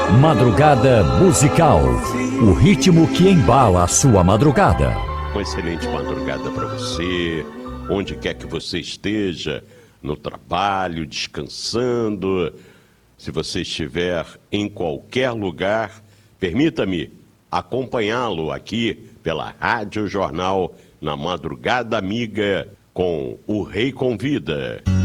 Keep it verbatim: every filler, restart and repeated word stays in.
Madrugada Musical, o ritmo que embala a sua madrugada. Uma excelente madrugada para você, onde quer que você esteja, no trabalho, descansando. Se você estiver em qualquer lugar, permita-me acompanhá-lo aqui pela Rádio Jornal na Madrugada Amiga com O Rei Convida.